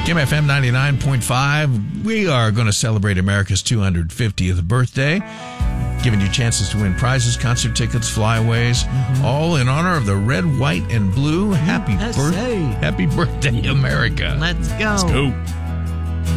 Kim FM 99.5. We are going to celebrate America's 250th birthday, giving you chances to win prizes, concert tickets, flyaways, all in honor of the red, white, and blue. Happy birthday, America. Let's go. Let's go.